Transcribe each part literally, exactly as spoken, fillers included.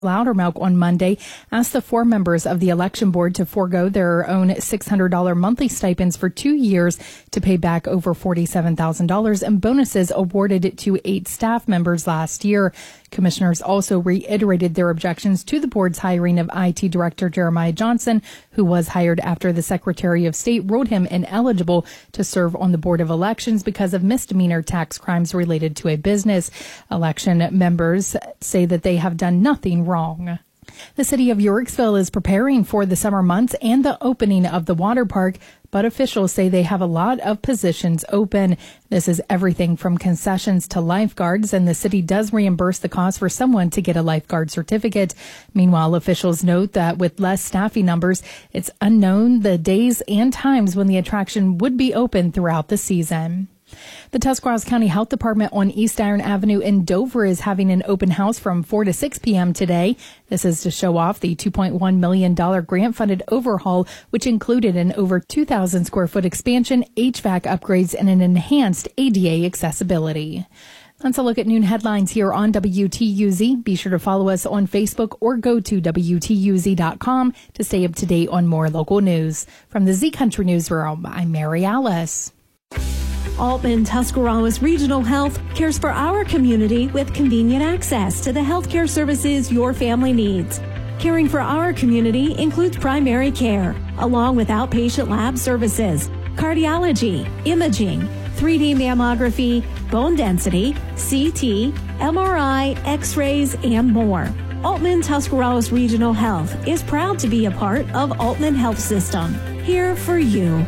Loudermilk on Monday asked the four members of the election board to forego their own six hundred dollars monthly stipends for two years to pay back over forty-seven thousand dollars in bonuses awarded to eight staff members last year. Commissioners also reiterated their objections to the board's hiring of I T Director Jeremiah Johnson, who was hired after the Secretary of State ruled him ineligible to serve on the Board of Elections because of misdemeanor tax crimes related to a business. Election members say that they have done nothing wrong. The city of Yorksville is preparing for the summer months and the opening of the water park, but officials say they have a lot of positions open. This is everything from concessions to lifeguards, and the city does reimburse the cost for someone to get a lifeguard certificate. Meanwhile, officials note that with less staffing numbers, it's unknown the days and times when the attraction would be open throughout the season. The Tuscarawas County Health Department on East Iron Avenue in Dover is having an open house from four to six p.m. today. This is to show off the two point one million dollars grant-funded overhaul, which included an over two thousand square foot expansion, H V A C upgrades, and an enhanced A D A accessibility. Let's a look at noon headlines here on W T U Z. Be sure to follow us on Facebook or go to W T U Z dot com to stay up to date on more local news. From the Z Country Newsroom, I'm Mary Alice. Altman Tuscarawas Regional Health cares for our community with convenient access to the healthcare services your family needs. Caring for our community includes primary care, along with outpatient lab services, cardiology, imaging, three D mammography, bone density, C T, M R I, X-rays, and more. Altman Tuscarawas Regional Health is proud to be a part of Altman Health System. Here for you.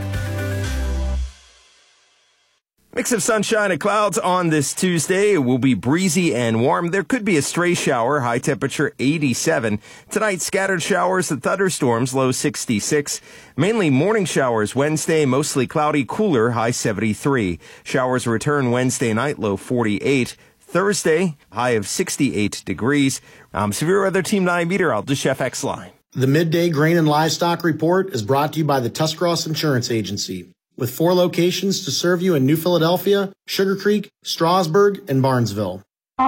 Mix of sunshine and clouds on this Tuesday. It will be breezy and warm. There could be a stray shower, high temperature eighty-seven. Tonight, scattered showers and thunderstorms, low sixty-six. Mainly morning showers Wednesday, mostly cloudy, cooler, high seventy-three. Showers return Wednesday night, low forty-eight. Thursday, high of sixty-eight degrees. I'm Severe Weather Team nine meteorologist Chef X-Line. The Midday Grain and Livestock Report is brought to you by the Tuscarawas Insurance Agency, with four locations to serve you in New Philadelphia, Sugar Creek, Strasburg, and Barnesville.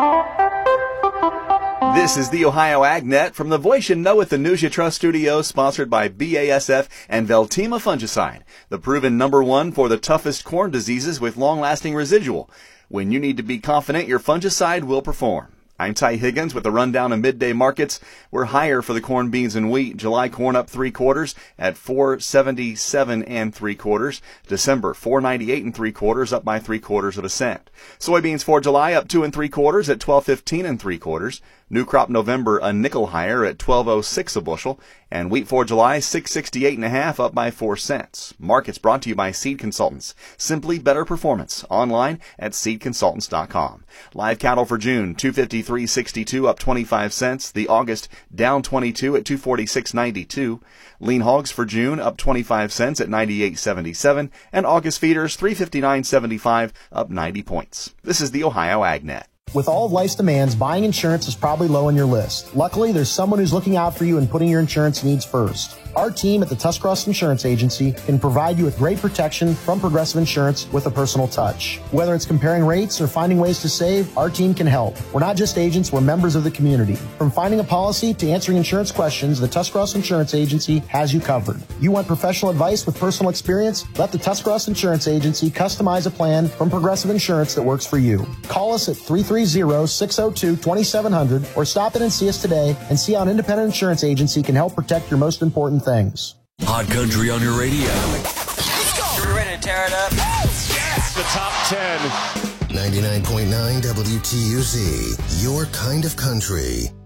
This is the Ohio AgNet from the Voice You Know at the News You Trust studio, sponsored by B A S F and Veltima Fungicide, the proven number one for the toughest corn diseases with long-lasting residual. When you need to be confident your fungicide will perform. I'm Ty Higgins with the rundown of midday markets. We're higher for the corn, beans, and wheat. July corn up three quarters at four seventy-seven and three quarters. December four ninety-eight and three quarters, up by three quarters of a cent. Soybeans for July up two and three quarters at twelve fifteen and three quarters. New crop November a nickel higher at twelve oh six a bushel, and wheat for July six sixty-eight and a half, up by four cents. Markets brought to you by Seed Consultants. Simply better performance. Online at seed consultants dot com. Live cattle for June two fifty-three sixty-two, up twenty-five cents. The August down twenty-two at two forty-six ninety-two. Lean hogs for June up twenty-five cents at ninety-eight seventy-seven, and August feeders three fifty-nine seventy-five, up ninety points. This is the Ohio AgNet. With all of life's demands, buying insurance is probably low on your list. Luckily, there's someone who's looking out for you and putting your insurance needs first. Our team at the Tuscarawas Insurance Agency can provide you with great protection from Progressive Insurance with a personal touch. Whether it's comparing rates or finding ways to save, our team can help. We're not just agents, we're members of the community. From finding a policy to answering insurance questions, the Tuscarawas Insurance Agency has you covered. You want professional advice with personal experience? Let the Tuscarawas Insurance Agency customize a plan from Progressive Insurance that works for you. Call us at three three zero, six zero two, two seven zero zero or stop in and see us today and see how an independent insurance agency can help protect your most important things. Hot Country on your radio. Let's go. You're ready to tear it up? Yes! The top ten. ninety-nine point nine W T U Z, your kind of country.